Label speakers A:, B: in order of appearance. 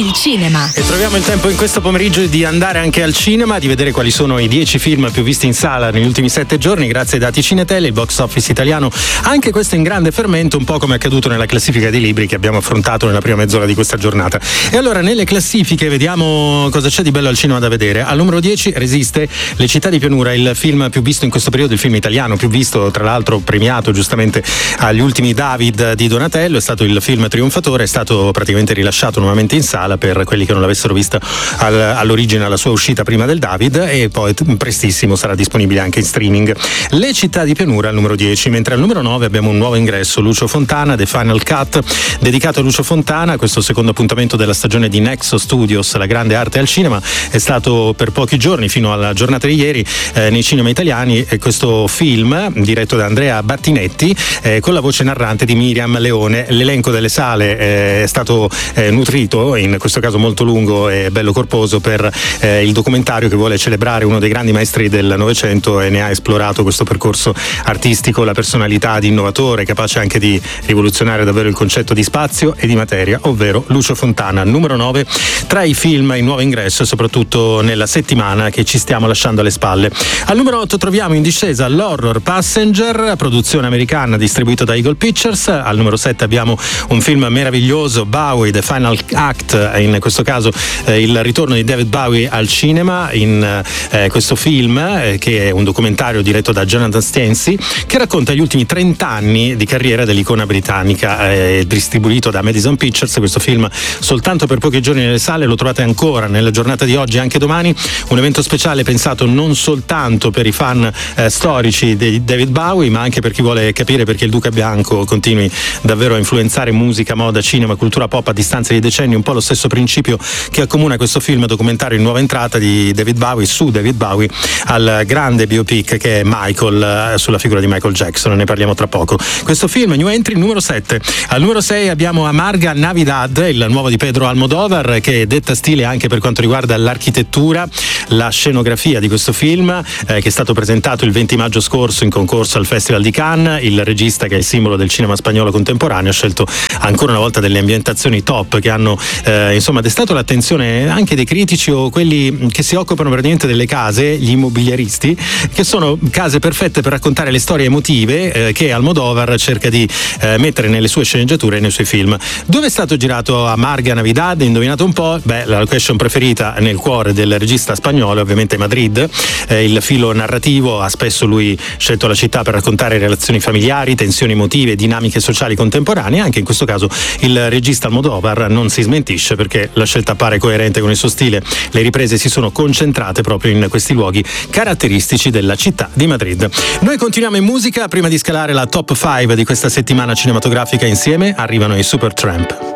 A: Il cinema.
B: E troviamo il tempo in questo pomeriggio di andare anche al cinema, di vedere quali sono i 10 film più visti in sala negli ultimi 7 giorni, grazie ai dati Cinetel, il box office italiano. Anche questo in grande fermento, un po' come è accaduto nella classifica dei libri che abbiamo affrontato nella prima mezz'ora di questa giornata. E allora nelle classifiche vediamo cosa c'è di bello al cinema da vedere. Al numero 10 Resiste, Le città di pianura, il film più visto in questo periodo, il film italiano più visto, tra l'altro premiato giustamente agli ultimi David di Donatello, è stato il film trionfatore, è stato praticamente rilasciato nuovamente in sala per quelli che non l'avessero vista all'origine, alla sua uscita prima del David, e poi prestissimo sarà disponibile anche in streaming. Le città di pianura al numero 10, mentre al numero 9 abbiamo un nuovo ingresso, Lucio Fontana, The Final Cut, dedicato a Lucio Fontana. Questo secondo appuntamento della stagione di Nexo Studios, la grande arte al cinema, è stato per pochi giorni, fino alla giornata di ieri, nei cinema italiani, questo film diretto da Andrea Battinetti, con la voce narrante di Miriam Leone. L'elenco delle sale è stato nutrito, in questo caso molto lungo e bello corposo, per il documentario che vuole celebrare uno dei grandi maestri del Novecento e ne ha esplorato questo percorso artistico, la personalità di innovatore, capace anche di rivoluzionare davvero il concetto di spazio e di materia, ovvero Lucio Fontana, numero 9 tra i film in nuovo ingresso, soprattutto nella settimana che ci stiamo lasciando alle spalle. Al numero 8 troviamo in discesa l'Horror Passenger, produzione americana distribuito da Eagle Pictures. Al numero 7 abbiamo un film meraviglioso, Bowie, The Final Act, in questo caso il ritorno di David Bowie al cinema in questo film, che è un documentario diretto da Jonathan Stancy, che racconta gli ultimi 30 anni di carriera dell'icona britannica, distribuito da Madison Pictures. Questo film soltanto per pochi giorni nelle sale, lo trovate ancora nella giornata di oggi e anche domani, un evento speciale pensato non soltanto per i fan storici di David Bowie, ma anche per chi vuole capire perché il Duca Bianco continui davvero a influenzare musica, moda, cinema, cultura pop a distanza di decenni, un po' lo stesso principio che accomuna questo film documentario in nuova entrata di David Bowie, su David Bowie, al grande biopic che è Michael, sulla figura di Michael Jackson. Ne parliamo tra poco. Questo film New Entry numero 7. Al numero 6 abbiamo Amarga Navidad, il nuovo di Pedro Almodóvar, che detta stile anche per quanto riguarda l'architettura, la scenografia di questo film, che è stato presentato il 20 maggio scorso in concorso al Festival di Cannes. Il regista, che è il simbolo del cinema spagnolo contemporaneo, ha scelto ancora una volta delle ambientazioni top che hanno destato l'attenzione anche dei critici o quelli che si occupano praticamente delle case, gli immobiliaristi, che sono case perfette per raccontare le storie emotive che Almodóvar cerca di mettere nelle sue sceneggiature e nei suoi film. Dove è stato girato Amarga Navidad? Indovinate un po'? La location preferita nel cuore del regista spagnolo è ovviamente Madrid. Il filo narrativo ha spesso lui scelto la città per raccontare relazioni familiari, tensioni emotive, dinamiche sociali contemporanee. Anche in questo caso il regista Almodóvar non si smentisce, perché la scelta appare coerente con il suo stile. Le riprese si sono concentrate proprio in questi luoghi caratteristici della città di Madrid. Noi continuiamo in musica. Prima di scalare la top 5 di questa settimana cinematografica insieme, arrivano i Supertramp.